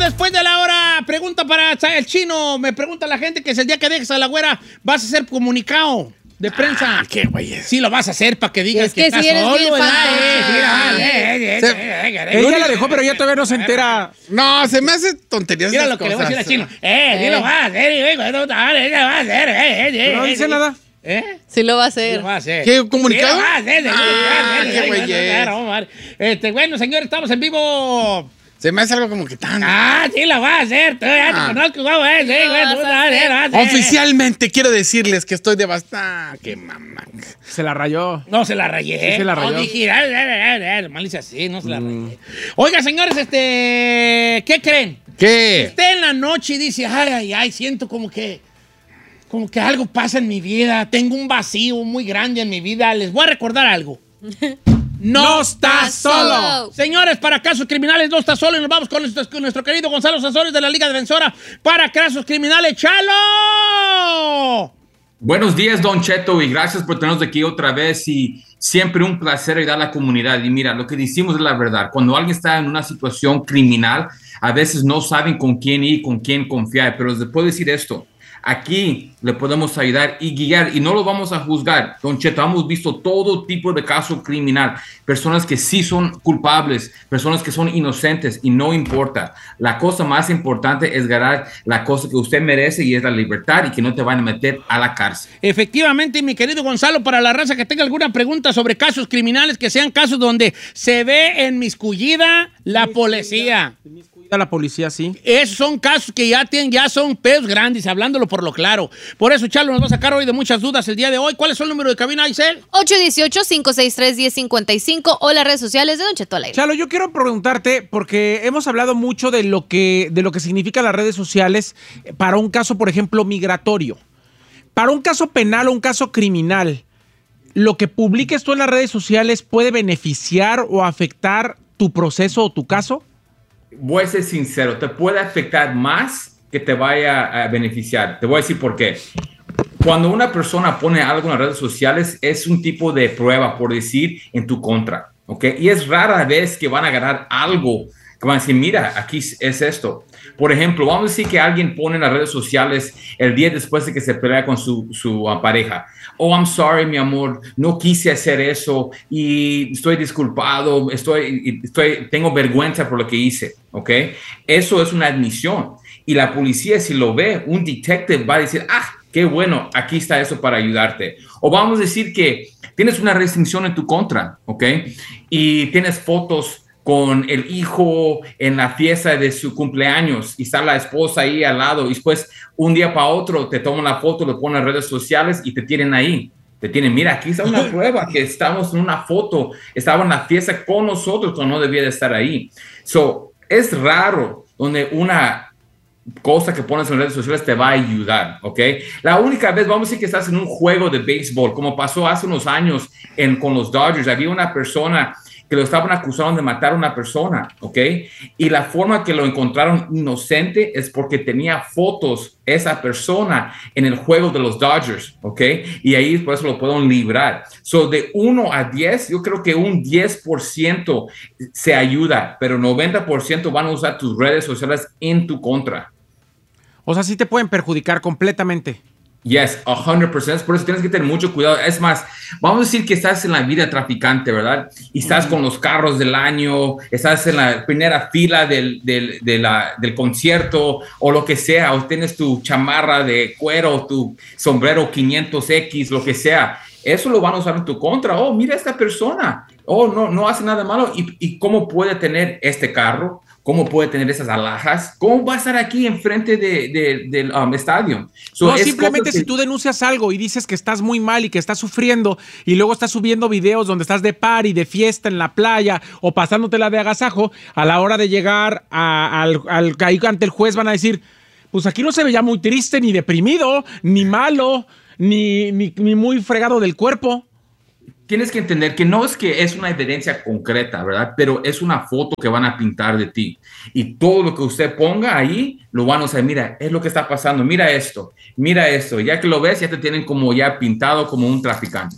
después de la hora. Pregunta para el Chino. Me pregunta la gente que si el día que dejes a la güera vas a ser comunicado de prensa. ¿Qué güey? Sí, lo vas a hacer para que digas que estás si eres solo. bien Ella la dejó, pero ya todavía no se entera. No, se me hace tonterías. Mira esas lo que le voy a decir al cosas. Chino. Sí lo vas a hacer, güey. No dice nada. Sí lo va a hacer. Sí lo va a hacer. ¿Qué, comunicado? Sí lo va a hacer, qué güey. Bueno, señores, estamos en vivo. Se me hace algo como que tan... Sí lo va a hacer. Tú ya te conozco, güey. Sí, güey, tú vas a hacer. Oficialmente quiero decirles que estoy devastada. ¡Qué mamá! Se la rayó. No se la rayé. Sí, se la rayó. No dije, mal hice así, no se la rayé. Oiga, señores, ¿qué creen? ¿Qué? Usted en la noche y dice, ay, siento como que algo pasa en mi vida. Tengo un vacío muy grande en mi vida. Les voy a recordar algo. No estás solo. Señores, para casos criminales no estás solo. Y nos vamos con nuestro querido Gonzalo Sanzores de la Liga Defensora para casos criminales. ¡Chalo! Buenos días, Don Cheto, y gracias por tenernos aquí otra vez. Y siempre un placer ayudar a la comunidad. Y mira, lo que decimos es la verdad. Cuando alguien está en una situación criminal, a veces no saben con quién ir, con quién confiar. Pero les puedo decir esto. Aquí le podemos ayudar y guiar y no lo vamos a juzgar. Don Cheto, hemos visto todo tipo de caso criminal. Personas que sí son culpables, personas que son inocentes y no importa. La cosa más importante es ganar la cosa que usted merece y es la libertad y que no te van a meter a la cárcel. Efectivamente, mi querido Gonzalo, para la raza que tenga alguna pregunta sobre casos criminales, que sean casos donde se ve enmiscuida la policía. La policía, sí. Esos son casos que ya son pedos grandes, hablándolo por lo claro. Por eso, Charlo nos va a sacar hoy de muchas dudas el día de hoy. ¿Cuál es el número de cabina, Isel? 818-563-1055 o las redes sociales de Don Cheto al aire. Chalo, yo quiero preguntarte, porque hemos hablado mucho de lo que significan las redes sociales para un caso, por ejemplo, migratorio. Para un caso penal o un caso criminal, ¿lo que publiques tú en las redes sociales puede beneficiar o afectar tu proceso o tu caso? Voy a ser sincero, te puede afectar más que te vaya a beneficiar. Te voy a decir por qué. Cuando una persona pone algo en las redes sociales, es un tipo de prueba, por decir, en tu contra, ¿ok? Y es rara vez que van a agarrar algo que van a decir, mira, aquí es esto. Por ejemplo, vamos a decir que alguien pone en las redes sociales el día después de que se pelea con su pareja. Oh, I'm sorry, mi amor, no quise hacer eso y estoy disculpado, tengo vergüenza por lo que hice, ¿ok? Eso es una admisión. Y la policía, si lo ve, un detective va a decir, qué bueno, aquí está eso para ayudarte. O vamos a decir que tienes una restricción en tu contra, ¿ok? Y tienes fotos con el hijo en la fiesta de su cumpleaños y está la esposa ahí al lado y después un día para otro te toman la foto, lo ponen en redes sociales y te tienen ahí. Te tienen, mira, aquí está una prueba que estamos en una foto, estaba en la fiesta con nosotros cuando no debía de estar ahí. Es raro donde una cosa que pones en redes sociales te va a ayudar, ¿ok? La única vez, vamos a decir que estás en un juego de béisbol, como pasó hace unos años con los Dodgers, había una persona que lo estaban acusando de matar a una persona, ¿ok? Y la forma que lo encontraron inocente es porque tenía fotos esa persona en el juego de los Dodgers, ¿ok? Y ahí por eso lo pueden librar. De 1 a 10, yo creo que un 10% se ayuda, pero 90% van a usar tus redes sociales en tu contra. O sea, sí te pueden perjudicar completamente. Yes, 100%. Por eso tienes que tener mucho cuidado. Es más, vamos a decir que estás en la vida traficante, ¿verdad? Y estás con los carros del año, estás en la primera fila del concierto o lo que sea, o tienes tu chamarra de cuero, tu sombrero 500X, lo que sea. Eso lo van a usar en tu contra. Oh, mira esta persona. Oh, no hace nada malo. ¿Y cómo puede tener este carro? ¿Cómo puede tener esas alhajas? ¿Cómo va a estar aquí enfrente del estadio? No, simplemente si tú denuncias algo y dices que estás muy mal y que estás sufriendo y luego estás subiendo videos donde estás de party, de fiesta en la playa o pasándotela de agasajo, a la hora de llegar ahí ante el juez van a decir, pues aquí no se veía muy triste, ni deprimido, ni malo, ni muy fregado del cuerpo. Tienes que entender que no es que es una evidencia concreta, ¿verdad? Pero es una foto que van a pintar de ti. Y todo lo que usted ponga ahí, lo van a usar. Mira, es lo que está pasando. Mira esto. Ya que lo ves, ya te tienen como ya pintado como un traficante.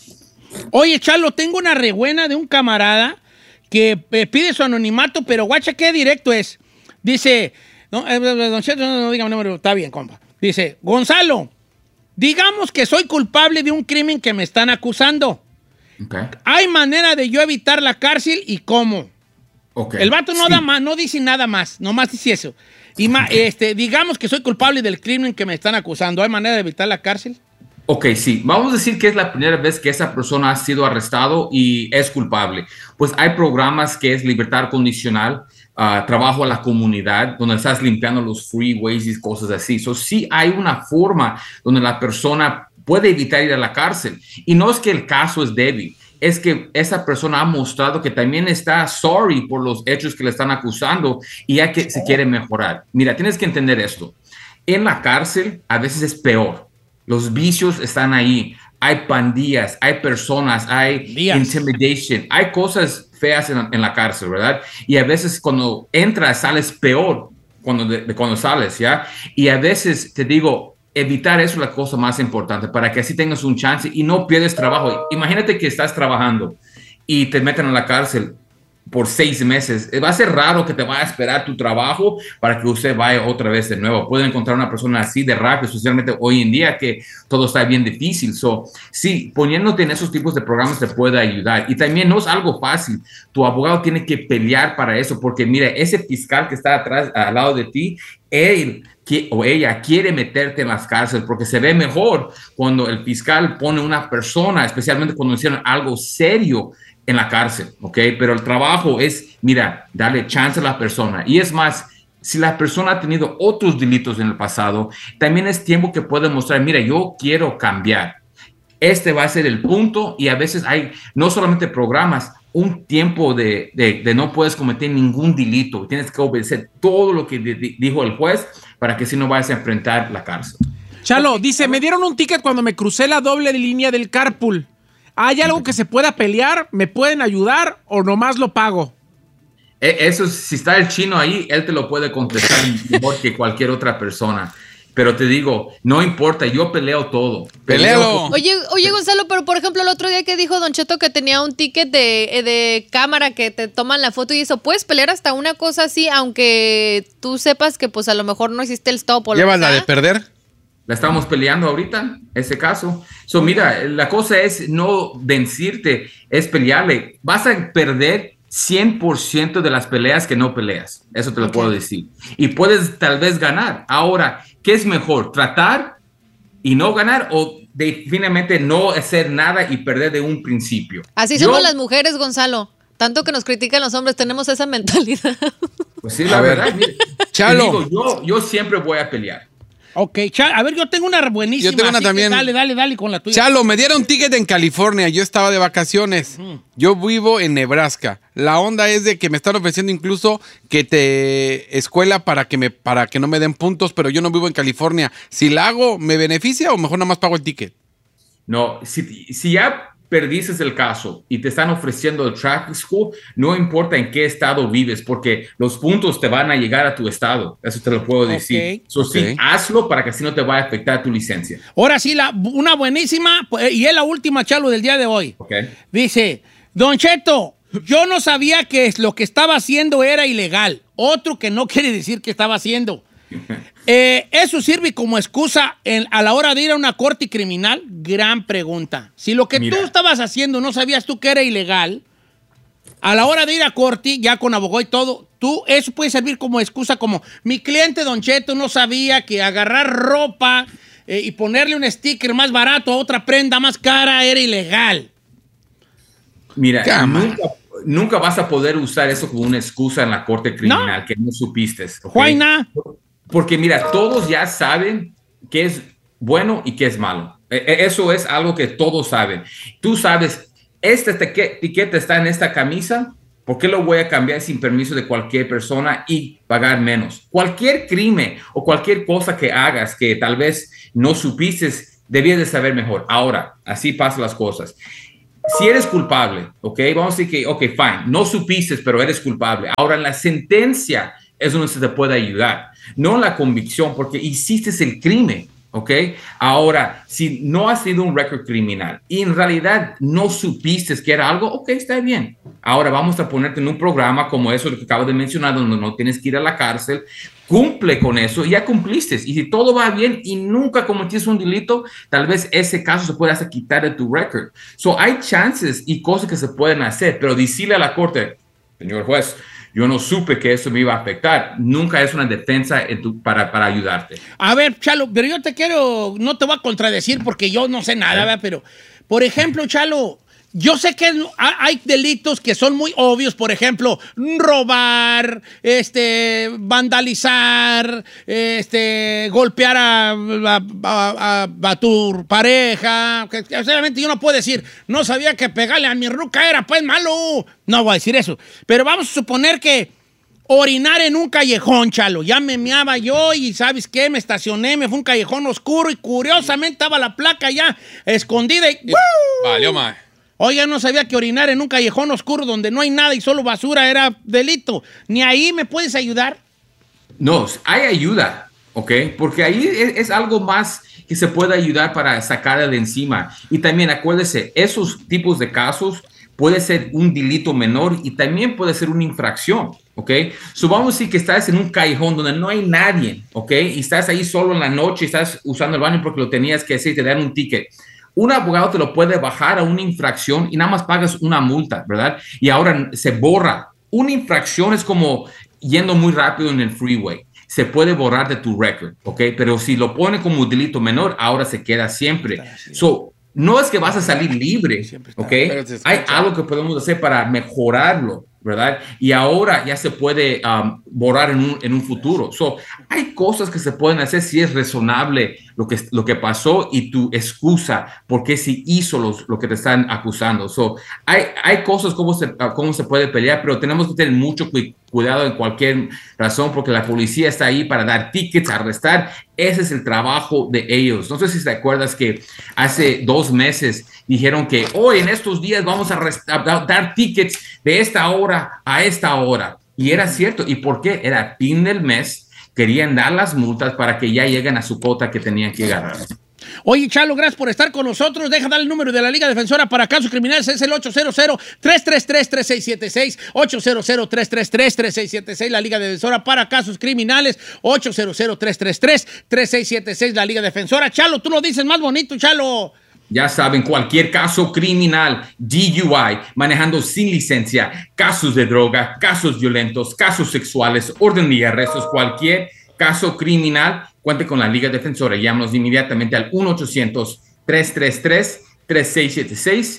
Oye, Charlo, tengo una rebuena de un camarada que pide su anonimato, pero guacha, qué directo es. Dice, don Cheto, no diga mi número, está bien, compa. Dice, Gonzalo, digamos que soy culpable de un crimen que me están acusando. Okay. ¿Hay manera de yo evitar la cárcel y cómo? Okay. El vato no dice nada más, nomás dice eso. Y digamos que soy culpable del crimen que me están acusando. ¿Hay manera de evitar la cárcel? Ok, sí. Vamos a decir que es la primera vez que esa persona ha sido arrestado y es culpable. Pues hay programas que es libertad condicional, trabajo a la comunidad, donde estás limpiando los freeways y cosas así. So, sí hay una forma donde la persona puede evitar ir a la cárcel. Y no es que el caso es débil, es que esa persona ha mostrado que también está sorry por los hechos que le están acusando y ya que se quiere mejorar. Mira, tienes que entender esto. En la cárcel a veces es peor. Los vicios están ahí. Hay pandillas, hay personas, hay intimidation, hay cosas feas en la cárcel, ¿verdad? Y a veces cuando entras sales peor cuando sales, ¿ya? Y a veces te digo, evitar eso es la cosa más importante para que así tengas un chance y no pierdes trabajo. Imagínate que estás trabajando y te meten a la cárcel por 6 meses. Va a ser raro que te vaya a esperar tu trabajo para que usted vaya otra vez de nuevo. Puede encontrar una persona así de rápido, especialmente hoy en día que todo está bien difícil. Sí, poniéndote en esos tipos de programas te puede ayudar. Y también no es algo fácil. Tu abogado tiene que pelear para eso porque mira, ese fiscal que está atrás, al lado de ti, él o ella quiere meterte en las cárceles porque se ve mejor cuando el fiscal pone una persona, especialmente cuando hicieron algo serio en la cárcel, ¿ok? Pero el trabajo es, mira, darle chance a la persona. Y es más, si la persona ha tenido otros delitos en el pasado, también es tiempo que puede mostrar, mira, yo quiero cambiar. Este va a ser el punto y a veces hay no solamente programas, un tiempo de no puedes cometer ningún delito. Tienes que obedecer todo lo que dijo el juez para que si no vayas a enfrentar la cárcel. Chalo, dice, me dieron un ticket cuando me crucé la doble línea del carpool. ¿Hay algo que se pueda pelear? ¿Me pueden ayudar o nomás lo pago? Eso, si está el chino ahí, él te lo puede contestar mejor que cualquier otra persona. Pero te digo, no importa, yo peleo todo. ¡Peleo! Oye, Gonzalo, pero por ejemplo, el otro día que dijo Don Cheto que tenía un ticket de cámara que te toman la foto y eso, ¿puedes pelear hasta una cosa así, aunque tú sepas que pues a lo mejor no existe el stop? ¿Llevas la de perder? La estamos peleando ahorita, ese caso. Mira, la cosa es no vencirte, es pelearle. Vas a perder 100% de las peleas que no peleas. Eso te lo puedo decir. Y puedes tal vez ganar. Ahora, ¿qué es mejor? ¿Tratar y no ganar o definitivamente no hacer nada y perder de un principio? Así somos las mujeres, Gonzalo. Tanto que nos critican los hombres, tenemos esa mentalidad. Pues sí, la verdad. Mira, Chalo. te digo, yo siempre voy a pelear. Ok, a ver, yo tengo una buenísima. Yo tengo una también. Dale con la tuya. Chalo, me dieron ticket en California. Yo estaba de vacaciones. Yo vivo en Nebraska. La onda es de que me están ofreciendo incluso que escuela para que no me den puntos, pero yo no vivo en California. Si la hago, ¿me beneficia o mejor nada más pago el ticket? No, si ya perdiste el caso y te están ofreciendo el traffic school, no importa en qué estado vives, porque los puntos te van a llegar a tu estado. Eso te lo puedo decir. Sí, hazlo para que así no te vaya a afectar tu licencia. Ahora sí, una buenísima, y es la última, Chalo, del día de hoy. Dice, Don Cheto, yo no sabía que lo que estaba haciendo era ilegal. Otro que no quiere decir que estaba haciendo. ¿Eso sirve como excusa a la hora de ir a una corte criminal? Gran pregunta. Si lo que tú estabas haciendo no sabías tú que era ilegal, a la hora de ir a corte, ya con abogado y todo, eso puede servir como excusa, como mi cliente Don Cheto no sabía que agarrar ropa y ponerle un sticker más barato a otra prenda más cara era ilegal. Mira, nunca vas a poder usar eso como una excusa en la corte criminal, que no supiste. ¿Okay? Porque mira, todos ya saben qué es bueno y qué es malo. Eso es algo que todos saben. Tú sabes, esta etiqueta está en esta camisa, ¿por qué lo voy a cambiar sin permiso de cualquier persona y pagar menos? Cualquier crimen o cualquier cosa que hagas que tal vez no supiste, debías de saber mejor. Ahora, así pasan las cosas. Si eres culpable, ¿ok? Vamos a decir que, ok, fine, no supiste, pero eres culpable. Ahora, en la sentencia es donde se te puede ayudar. No la convicción, porque hiciste el crimen, ¿ok? Ahora, si no has tenido un récord criminal y en realidad no supiste que era algo, ok, está bien. Ahora vamos a ponerte en un programa como eso que acabo de mencionar, donde no tienes que ir a la cárcel. Cumple con eso y ya cumpliste. Y si todo va bien y nunca cometiste un delito, tal vez ese caso se puede hasta quitar de tu récord. So, hay chances y cosas que se pueden hacer, pero decirle a la corte, señor juez, yo no supe que eso me iba a afectar. Nunca es una defensa para ayudarte. A ver, Chalo, pero yo no te voy a contradecir porque yo no sé nada, ¿verdad? Pero, por ejemplo, Chalo, yo sé que hay delitos que son muy obvios, por ejemplo, robar, vandalizar, golpear a tu pareja. Que obviamente yo no puedo decir, no sabía que pegarle a mi ruca era pues malo. No voy a decir eso. Pero vamos a suponer que orinar en un callejón, Chalo. Ya me meaba yo y ¿sabes qué? Me estacioné, me fue un callejón oscuro y curiosamente estaba la placa ya escondida y Valió más. Oiga, no sabía que orinar en un callejón oscuro donde no hay nada y solo basura era delito. ¿Ni ahí me puedes ayudar? No, hay ayuda, ¿ok? Porque ahí es algo más que se puede ayudar para sacarle de encima. Y también acuérdese, esos tipos de casos puede ser un delito menor y también puede ser una infracción, ¿ok? So vamos a decir que estás en un callejón donde no hay nadie, ¿ok? Y estás ahí solo en la noche y estás usando el baño porque lo tenías que hacer y te dan un ticket. Un abogado te lo puede bajar a una infracción y nada más pagas una multa, ¿verdad? Y ahora se borra. Una infracción es como yendo muy rápido en el freeway. Se puede borrar de tu récord, ¿ok? Pero si lo pone como delito menor, ahora se queda siempre. So, no es que vas a salir libre, ¿ok? Hay algo que podemos hacer para mejorarlo, ¿verdad? Y ahora ya se puede borrar en un futuro. So, hay cosas que se pueden hacer si es razonable lo que pasó y tu excusa por qué se hizo lo que te están acusando. So, hay cosas cómo se puede pelear, pero tenemos que tener mucho cuidado en cualquier razón porque la policía está ahí para dar tickets, arrestar. Ese es el trabajo de ellos. No sé si te acuerdas que hace 2 meses dijeron que hoy en estos días vamos a dar tickets de esta hora a esta hora. Y era cierto. ¿Y por qué? Era fin del mes. Querían dar las multas para que ya lleguen a su cuota que tenían que ganar. Oye, Chalo, gracias por estar con nosotros. Deja dar el número de la Liga Defensora para Casos Criminales. Es el 800-333-3676. 800-333-3676. La Liga Defensora para Casos Criminales. 800-333-3676. La Liga Defensora. Chalo, tú lo dices más bonito, Chalo. Ya saben, cualquier caso criminal, DUI, manejando sin licencia, casos de droga, casos violentos, casos sexuales, orden de arrestos, cualquier caso criminal, cuente con la Liga Defensora. Llámanos inmediatamente al 1-800-333-3676,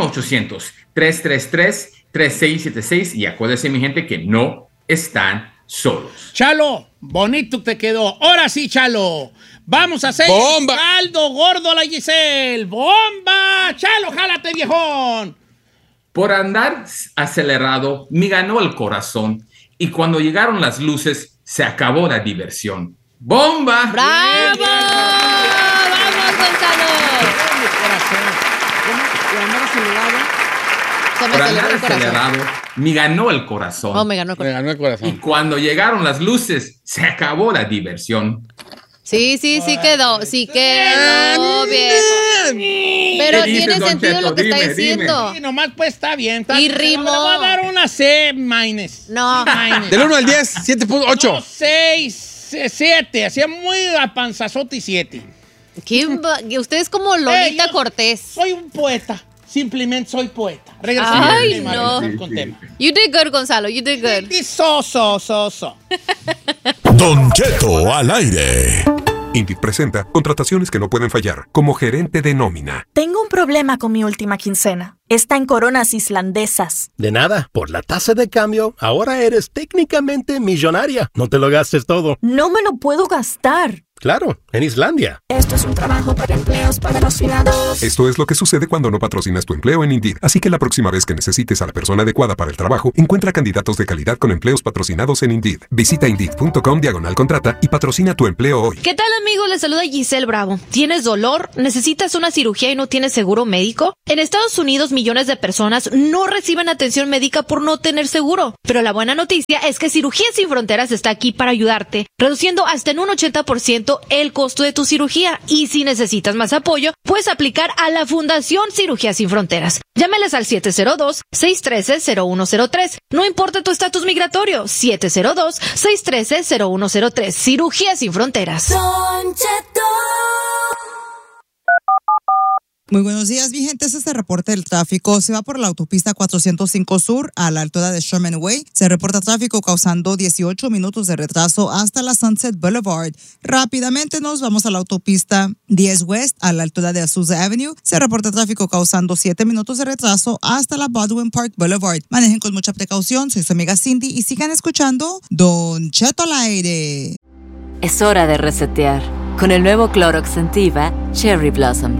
1-800-333-3676 y acuérdense, mi gente, que no están solos. Chalo, bonito te quedó. Ahora sí, Chalo. Vamos a hacer ¡bomba! Caldo gordo a la Giselle. ¡Bomba! Chalo, jálate, viejón. Por andar acelerado, me ganó el corazón y cuando llegaron las luces, se acabó la diversión. ¡Bomba! ¡Bravo! ¡Vamos, Gonzalo! Por andar acelerado, me ganó el corazón. Oh, me ganó el corazón. Me ganó el corazón. Y cuando llegaron las luces, se acabó la diversión. Sí quedó, viejo. Pero tiene sentido lo que está diciendo. Sí, nomás pues está bien. Y rimó. Le voy a dar una C minus. No. Del 1 al 10, 7.8. No, 6, 7. Hacía muy a panzazote y 7. Usted es como Lolita Cortés. Soy un poeta. Simplemente soy poeta. Regresamos Ay, al tema, no. con tema. You did good, Gonzalo. You did good. So. Don Cheto al aire. Indeed presenta contrataciones que no pueden fallar, como gerente de nómina. Tengo un problema con mi última quincena. Está en coronas islandesas. De nada, por la tasa de cambio, ahora eres técnicamente millonaria. No te lo gastes todo. No me lo puedo gastar. Claro, en Islandia. Esto es un trabajo para empleos patrocinados. Esto es lo que sucede cuando no patrocinas tu empleo en Indeed. Así que la próxima vez que necesites a la persona adecuada para el trabajo, encuentra candidatos de calidad con empleos patrocinados en Indeed. Visita Indeed.com/contrata y patrocina tu empleo hoy. ¿Qué tal, amigo? Les saluda Giselle Bravo. ¿Tienes dolor? ¿Necesitas una cirugía y no tienes seguro médico? En Estados Unidos, millones de personas no reciben atención médica por no tener seguro. Pero la buena noticia es que Cirugía Sin Fronteras está aquí para ayudarte, reduciendo hasta en un 80% 100% el costo de tu cirugía. Y si necesitas más apoyo, puedes aplicar a la Fundación Cirugía Sin Fronteras. Llámales al 702-613-0103. No importa tu estatus migratorio, 702-613-0103. Cirugía Sin Fronteras. Don Cheto. Muy buenos días, mi gente. Este reporte del tráfico se va por la autopista 405 Sur a la altura de Sherman Way. Se reporta tráfico causando 18 minutos de retraso hasta la Sunset Boulevard. Rápidamente nos vamos a la autopista 10 West a la altura de Azusa Avenue. Se reporta tráfico causando 7 minutos de retraso hasta la Baldwin Park Boulevard. Manejen con mucha precaución. Soy su amiga Cindy y sigan escuchando Don Cheto al aire. Es hora de resetear con el nuevo Clorox Sentiva Cherry Blossom.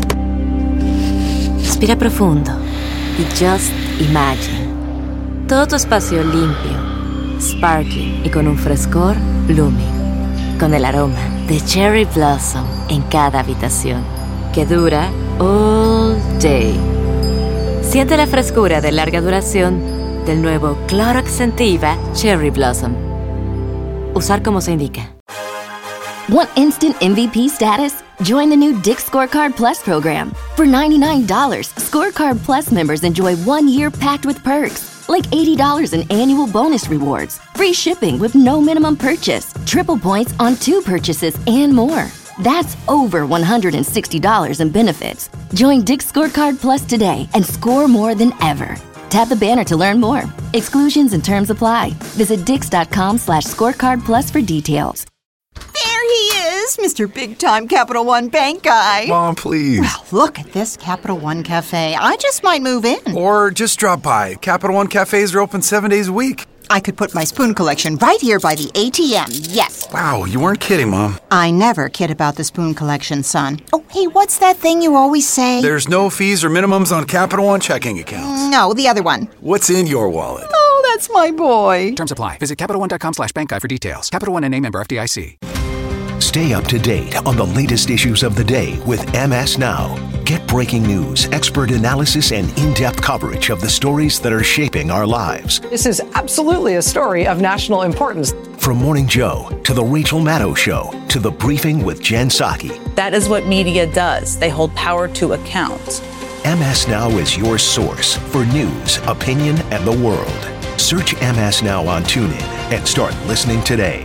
Respira profundo y just imagine. Todo tu espacio limpio, sparkling y con un frescor blooming. Con el aroma de Cherry Blossom en cada habitación, que dura all day. Siente la frescura de larga duración del nuevo Clorox Sentiva Cherry Blossom. Usar como se indica. Want instant MVP status? Join the new Dick's Scorecard Plus program. For $99, Scorecard Plus members enjoy 1 year packed with perks, like $80 in annual bonus rewards, free shipping with no minimum purchase, triple points on 2 purchases, and more. That's over $160 in benefits. Join Dick's Scorecard Plus today and score more than ever. Tap the banner to learn more. Exclusions and terms apply. Visit dix.com/scorecard plus for details. There he is, Mr. Big Time Capital One Bank guy. Mom, please. Well, look at this Capital One Cafe. I just might move in. Or just drop by. Capital One cafes are open 7 days a week. I could put my spoon collection right here by the ATM, yes. Wow, you weren't kidding, Mom. I never kid about the spoon collection, son. Oh, hey, what's that thing you always say? There's no fees or minimums on Capital One checking accounts. No, the other one. What's in your wallet? Oh, that's my boy. Terms apply. Visit CapitalOne.com/bankguide for details. Capital One and a member FDIC. Stay up to date on the latest issues of the day with MS Now. Get breaking news, expert analysis, and in-depth coverage of the stories that are shaping our lives. This is absolutely a story of national importance. From Morning Joe to The Rachel Maddow Show to The Briefing with Jen Psaki. That is what media does. They hold power to account. MS Now is your source for news, opinion, and the world. Search MS Now on TuneIn and start listening today.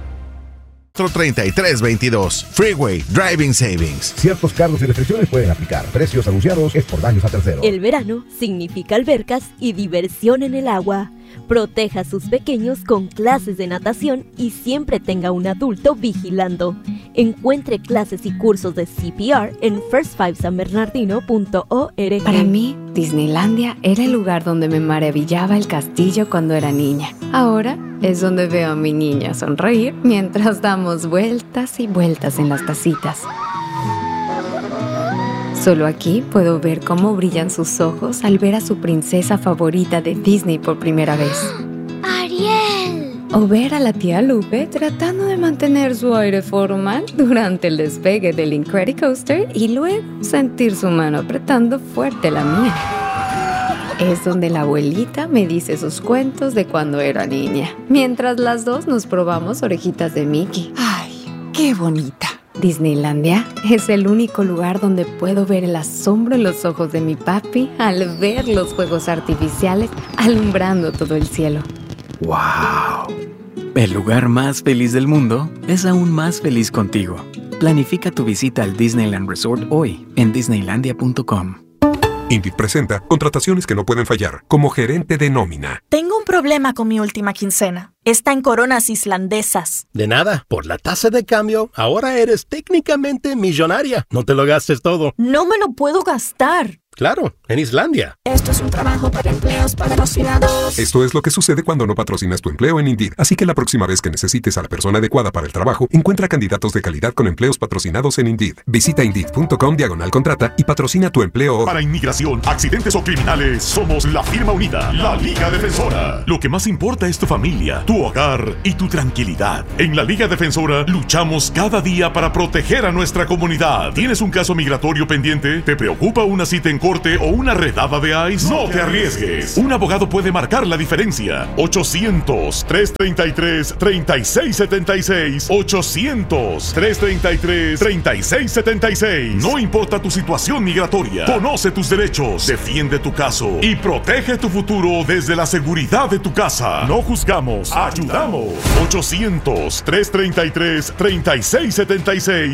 3322. Freeway Driving Savings. Ciertos cargos y restricciones pueden aplicar. Precios anunciados es por daños a terceros. El verano significa albercas y diversión en el agua. Proteja a sus pequeños con clases de natación y siempre tenga un adulto vigilando. Encuentre clases y cursos de CPR en first5sanbernardino.org. Para mí, Disneylandia era el lugar donde me maravillaba el castillo cuando era niña. Ahora es donde veo a mi niña sonreír mientras damos vueltas y vueltas en las tacitas. Solo aquí puedo ver cómo brillan sus ojos al ver a su princesa favorita de Disney por primera vez. ¡Ariel! O ver a la tía Lupe tratando de mantener su aire formal durante el despegue del Incredicoaster y luego sentir su mano apretando fuerte la mía. Es donde la abuelita me dice sus cuentos de cuando era niña, mientras las dos nos probamos orejitas de Mickey. ¡Ay, qué bonita! Disneylandia es el único lugar donde puedo ver el asombro en los ojos de mi papi al ver los fuegos artificiales alumbrando todo el cielo. ¡Wow! El lugar más feliz del mundo es aún más feliz contigo. Planifica tu visita al Disneyland Resort hoy en Disneylandia.com. Indeed presenta contrataciones que no pueden fallar, como gerente de nómina. Tengo un problema con mi última quincena. Está en coronas islandesas. De nada, por la tasa de cambio, ahora eres técnicamente millonaria. No te lo gastes todo. No me lo puedo gastar. Claro, en Islandia. Esto es un trabajo para empleos patrocinados. Esto es lo que sucede cuando no patrocinas tu empleo en Indeed. Así que la próxima vez que necesites a la persona adecuada para el trabajo, encuentra candidatos de calidad con empleos patrocinados en Indeed. Visita Indeed.com/contrata y patrocina tu empleo hoy. Para inmigración, accidentes o criminales, somos la firma unida, la Liga Defensora. Lo que más importa es tu familia, tu hogar y tu tranquilidad. En la Liga Defensora luchamos cada día para proteger a nuestra comunidad. ¿Tienes un caso migratorio pendiente? ¿Te preocupa una cita en corte corte o una redada de ice? No te arriesgues. Un abogado puede marcar la diferencia. 800-333-3676. 800-333-3676. No importa tu situación migratoria. Conoce tus derechos. Defiende tu caso. Y protege tu futuro desde la seguridad de tu casa. No juzgamos. Ayudamos. 800-333-3676.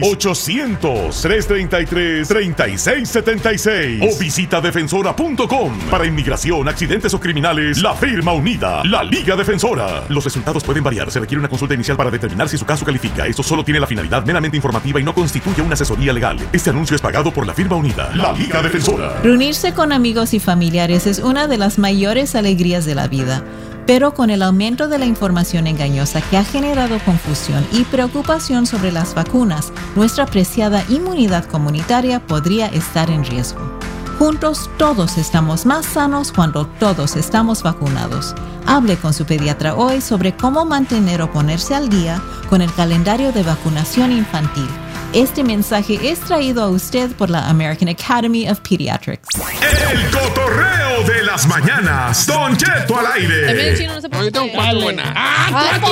800-333-3676. O visita defensora.com. Para inmigración, accidentes o criminales, la firma unida, la Liga Defensora. Los resultados pueden variar. Se requiere una consulta inicial para determinar si su caso califica. Esto solo tiene la finalidad meramente informativa y no constituye una asesoría legal. Este anuncio es pagado por la firma unida, la Liga Defensora. Reunirse con amigos y familiares es una de las mayores alegrías de la vida. Pero con el aumento de la información engañosa que ha generado confusión y preocupación sobre las vacunas, nuestra preciada inmunidad comunitaria podría estar en riesgo. Juntos todos estamos más sanos cuando todos estamos vacunados. Hable con su pediatra hoy sobre cómo mantener o ponerse al día con el calendario de vacunación infantil. Este mensaje es traído a usted por la American Academy of Pediatrics. El cotorreo de las mañanas. Don Cheto al aire. Yo tengo 4 buenas.